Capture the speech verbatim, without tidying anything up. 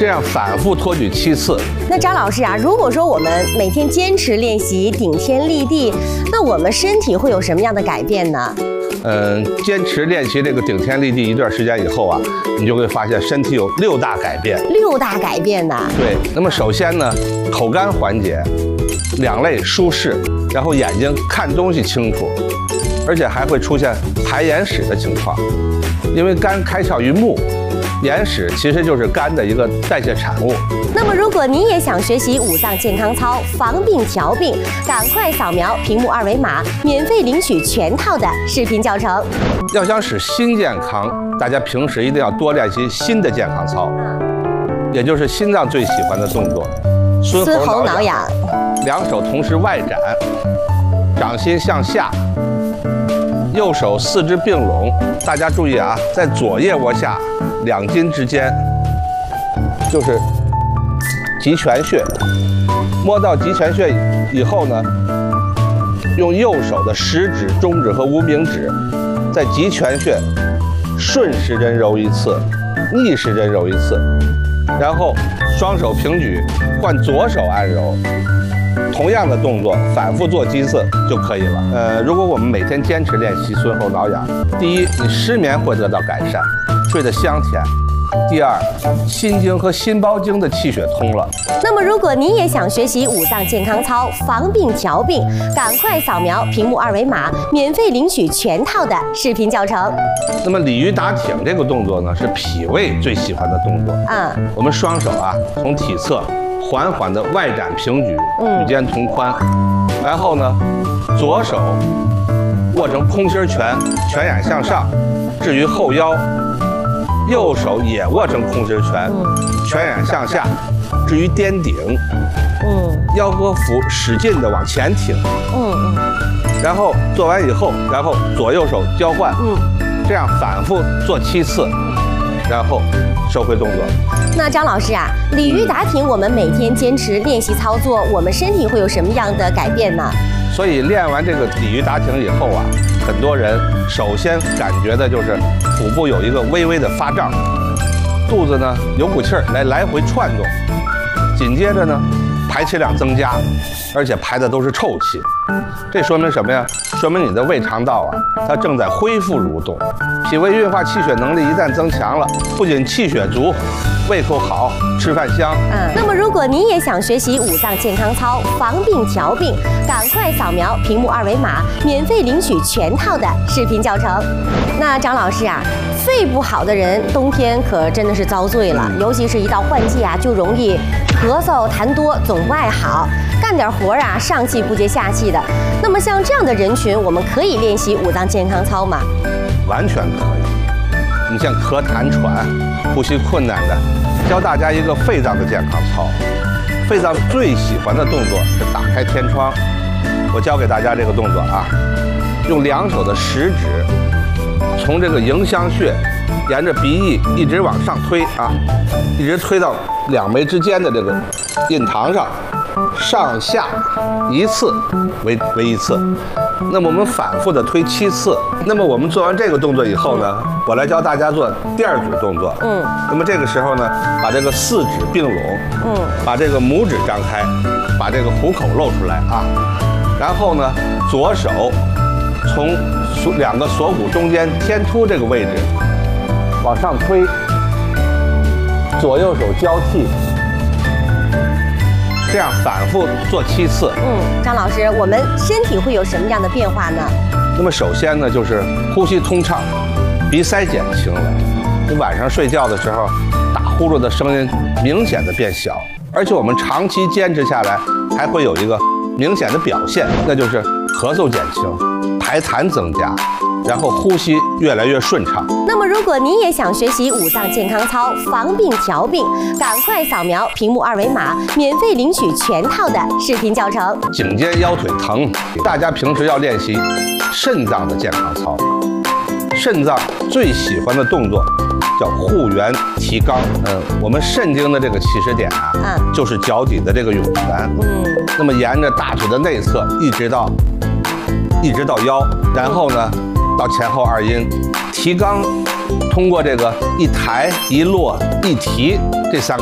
这样反复托举七次。 那张老师啊，如果说我们每天坚持练习顶天立地，那我们身体会有什么样的改变呢？ 嗯，坚持练习这个顶天立地一段时间以后啊，你就会发现身体有六大改变。 六大改变呐？ 对。那么首先呢，口干缓解，两肋舒适，然后眼睛看东西清楚，而且还会出现排眼屎的情况，因为肝开窍于目。眼屎其实就是肝的一个代谢产物。 那么，如果你也想学习五脏健康操，防病调病，赶快扫描屏幕二维码，免费领取全套的视频教程。 要想使心健康，大家平时一定要多练习心的健康操，也就是心脏最喜欢的动作， 孙喉挠痒。 两手同时外展，掌心向下。右手四肢并拢，大家注意啊，在左腋窝下两筋之间就是极泉穴，摸到极泉穴以后呢，用右手的食指、中指和无名指在极泉穴顺时针揉一次，逆时针揉一次，然后双手平举，换左手按揉。同样的动作反复做几次就可以了。呃，如果我们每天坚持练习孙喉挠痒，第一，你失眠会得到改善，睡得香甜；第二，心经和心包经的气血通了。 那么，如果你也想学习五脏健康操，防病调病，赶快扫描屏幕二维码，免费领取全套的视频教程。 那么鲤鱼打挺这个动作呢，是脾胃最喜欢的动作。 嗯， 我们双手啊，从体侧缓缓的外展平举，与肩同宽，然后呢，左手握成空心拳，拳眼向上，置于后腰；右手也握成空心拳，拳眼向下，置于颠顶。嗯，腰和腹使劲的往前挺。嗯嗯。然后做完以后，然后左右手交换。嗯，这样反复做七次。然后收回动作。 那张老师啊，鲤鱼打挺，我们每天坚持练习操作，我们身体会有什么样的改变呢？ 所以练完这个鲤鱼打挺以后啊，很多人首先感觉的就是腹部有一个微微的发胀，肚子呢有股气儿来来回窜动，紧接着呢排气量增加，而且排的都是臭气。这说明什么呀？说明你的胃肠道啊，它正在恢复蠕动，脾胃运化气血能力一旦增强了，不仅气血足，胃口好，吃饭香。 嗯，那么如果你也想学习五脏健康操，防病调病，赶快扫描屏幕二维码，免费领取全套的视频教程。那张老师啊，肺不好的人冬天可真的是遭罪了，尤其是一到换季啊，就容易咳嗽、痰多，总不爱好，干点活啊，上气不接下气的。那么像这样的人群，我们可以练习五脏健康操吗？ 完全可以。你像咳痰喘、呼吸困难的，教大家一个肺脏的健康操。肺脏最喜欢的动作是打开天窗。我教给大家这个动作啊，用两手的食指从这个迎香穴沿着鼻翼一直往上推啊，一直推到两眉之间的这个印堂上，上下一次为为一次。那么我们反复的推七次。那么我们做完这个动作以后呢，我来教大家做第二组动作。嗯。那么这个时候呢，把这个四指并拢，嗯，把这个拇指张开，把这个虎口露出来啊。然后呢，左手从锁两个锁骨中间天突这个位置往上推，左右手交替。这样反复做七次。 嗯，张老师，我们身体会有什么样的变化呢？ 那么首先呢，就是呼吸通畅，鼻塞减轻了。你晚上睡觉的时候，打呼噜的声音明显的变小，而且我们长期坚持下来，还会有一个明显的表现，那就是咳嗽减轻，排痰增加，然后呼吸越来越顺畅。 那么如果你也想学习五脏健康操，防病调病，赶快扫描屏幕二维码，免费领取全套的视频教程。 颈肩腰腿疼，大家平时要练习肾脏的健康操。肾脏最喜欢的动作叫护元提肛。嗯，我们肾经的这个起始点啊，嗯，就是脚底的这个涌泉。嗯，那么沿着大腿的内侧一直到一直到腰，然后呢到前后二阴。提肛通过这个一抬一落一提这三个